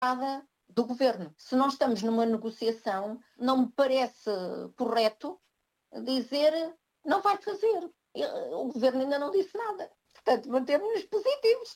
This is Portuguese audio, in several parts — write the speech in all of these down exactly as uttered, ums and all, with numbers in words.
nada do governo. Se nós estamos numa negociação, não me parece correto dizer não vai fazer. O governo ainda não disse nada. Portanto, mantemos-nos positivos.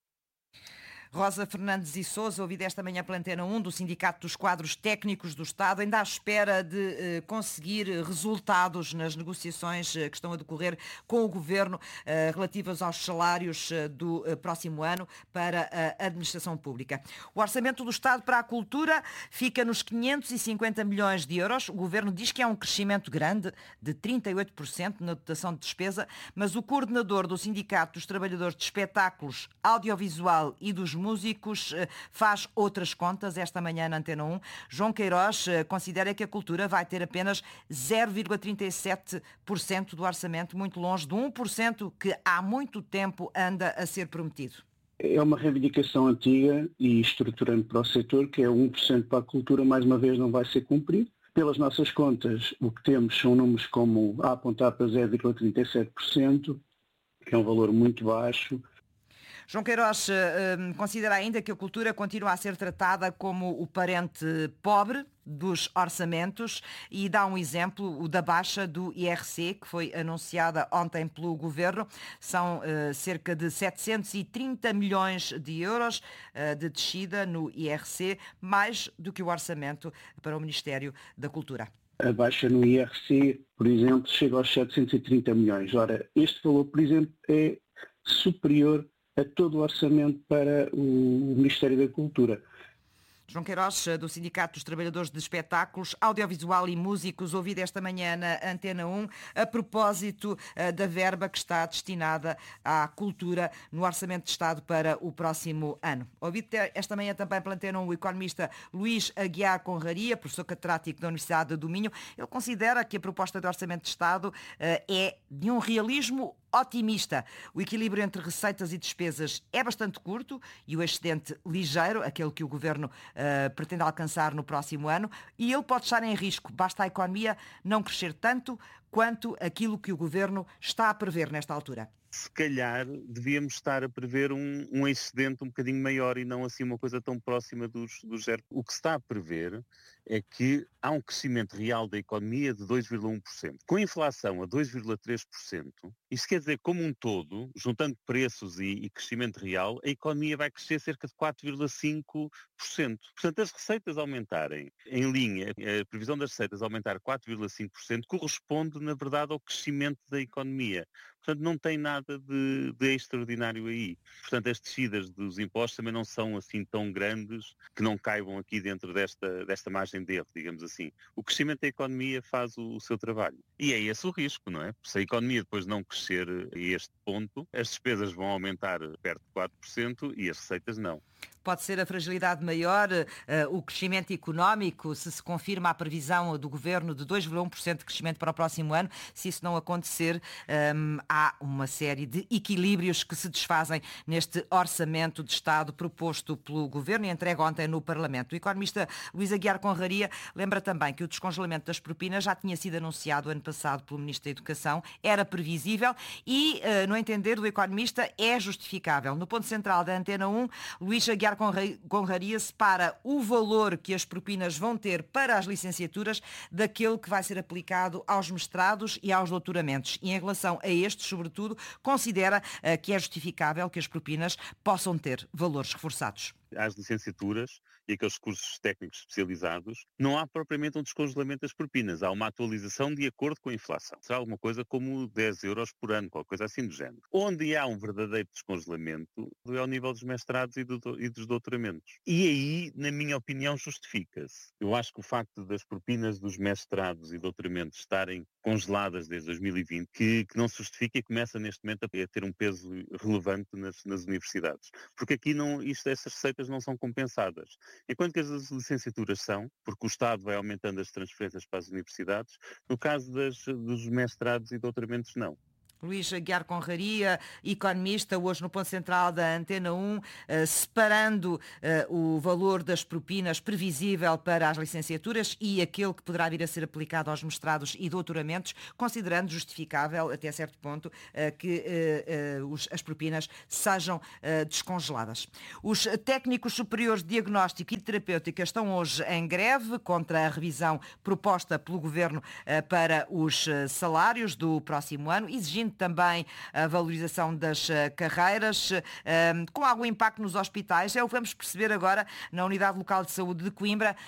Rosa Fernandes e Sousa, ouvi esta manhã pela Antena um do Sindicato dos Quadros Técnicos do Estado, ainda à espera de eh, conseguir resultados nas negociações eh, que estão a decorrer com o Governo eh, relativas aos salários eh, do eh, próximo ano para a administração pública. O orçamento do Estado para a cultura fica nos quinhentos e cinquenta milhões de euros. O Governo diz que é um crescimento grande de trinta e oito por cento na dotação de despesa, mas o coordenador do Sindicato dos Trabalhadores de Espetáculos, Audiovisual e dos Músicos faz outras contas esta manhã na Antena um. João Queiroz considera que a cultura vai ter apenas zero vírgula trinta e sete por cento do orçamento, muito longe do um por cento que há muito tempo anda a ser prometido. É uma reivindicação antiga e estruturante para o setor, que é um por cento para a cultura, mais uma vez não vai ser cumprido. Pelas nossas contas, o que temos são números como a apontar para zero vírgula trinta e sete por cento, que é um valor muito baixo. João Queiroz uh, considera ainda que a cultura continua a ser tratada como o parente pobre dos orçamentos e dá um exemplo, o da baixa do I R C, que foi anunciada ontem pelo Governo. São uh, cerca de setecentos e trinta milhões de euros uh, de descida no I R C, mais do que o orçamento para o Ministério da Cultura. A baixa no I R C, por exemplo, chega aos setecentos e trinta milhões. Ora, este valor, por exemplo, é superior a todo o orçamento para o Ministério da Cultura. João Queiroz, do Sindicato dos Trabalhadores de Espetáculos, Audiovisual e Músicos, ouvido esta manhã na Antena um, a propósito uh, da verba que está destinada à cultura no Orçamento de Estado para o próximo ano. Ouvido esta manhã também pela Antena um o economista Luís Aguiar Conraria, professor catedrático da Universidade do Minho. Ele considera que a proposta de Orçamento de Estado uh, é de um realismo otimista. O equilíbrio entre receitas e despesas é bastante curto e o excedente ligeiro, aquele que o Governo uh, pretende alcançar no próximo ano, e ele pode estar em risco. Basta a economia não crescer tanto quanto aquilo que o Governo está a prever nesta altura. Se calhar devíamos estar a prever um, um excedente um bocadinho maior e não assim uma coisa tão próxima dos, dos zero. O que se está a prever é que há um crescimento real da economia de dois vírgula um por cento. Com a inflação a dois vírgula três por cento, isso quer dizer, como um todo, juntando preços e, e crescimento real, a economia vai crescer cerca de quatro vírgula cinco por cento. Portanto, as receitas aumentarem em linha, a previsão das receitas aumentar quatro vírgula cinco por cento corresponde, na verdade, ao crescimento da economia. Portanto, não tem nada de, de extraordinário aí. Portanto, as descidas dos impostos também não são assim tão grandes que não caibam aqui dentro desta, desta margem de erro, digamos assim. O crescimento da economia faz o, o seu trabalho. E é esse o risco, não é? Se a economia depois não crescer a este ponto, as despesas vão aumentar perto de quatro por cento e as receitas não. Pode ser a fragilidade maior, uh, o crescimento económico, se se confirma a previsão do Governo de dois vírgula um por cento de crescimento para o próximo ano. Se isso não acontecer, um, há uma série de equilíbrios que se desfazem neste orçamento de Estado proposto pelo Governo e entregue ontem no Parlamento. O economista Luís Aguiar Conraria lembra também que o descongelamento das propinas já tinha sido anunciado ano passado pelo Ministro da Educação, era previsível e, uh, no entender do economista, é justificável. No ponto central da Antena um, Luís Aguiar Conraria separa o valor que as propinas vão ter para as licenciaturas daquele que vai ser aplicado aos mestrados e aos doutoramentos. E em relação a estes, sobretudo, considera uh, que é justificável que as propinas possam ter valores reforçados. Às licenciaturas e aqueles cursos técnicos especializados, não há propriamente um descongelamento das propinas, há uma atualização de acordo com a inflação. Será alguma coisa como dez euros por ano, qualquer coisa assim do género. Onde há um verdadeiro descongelamento é ao nível dos mestrados e, do, e dos doutoramentos. E aí, na minha opinião, justifica-se. Eu acho que o facto das propinas dos mestrados e doutoramentos estarem congeladas desde dois mil e vinte, que, que não se justifica e começa neste momento a ter um peso relevante nas, nas universidades. Porque aqui não, isto, essas receitas não são compensadas. Enquanto que as licenciaturas são, porque o Estado vai aumentando as transferências para as universidades, no caso das, dos mestrados e doutoramentos não. Luís Aguiar Conraria, economista, hoje no Ponto Central da Antena um, eh, separando eh, o valor das propinas previsível para as licenciaturas e aquele que poderá vir a ser aplicado aos mestrados e doutoramentos, considerando justificável, até certo ponto, eh, que eh, eh, os, as propinas sejam eh, descongeladas. Os técnicos superiores de diagnóstico e terapêutica estão hoje em greve contra a revisão proposta pelo Governo eh, para os eh, salários do próximo ano, exigindo também a valorização das carreiras, com algum impacto nos hospitais. É o que vamos perceber agora na Unidade Local de Saúde de Coimbra.